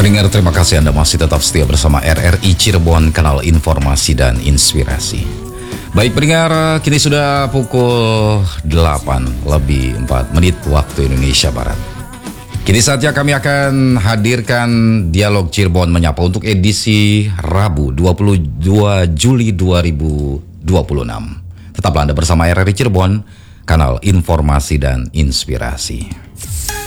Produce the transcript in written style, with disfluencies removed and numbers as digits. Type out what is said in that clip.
Pendengar, terima kasih Anda masih tetap setia bersama RRI Cirebon, kanal informasi dan inspirasi. Baik pendengar, kini sudah pukul 8:04 waktu Indonesia Barat. Kini saatnya kami akan hadirkan Dialog Cirebon Menyapa untuk edisi Rabu 22 Juli 2026. Tetaplah Anda bersama RRI Cirebon, kanal informasi dan inspirasi.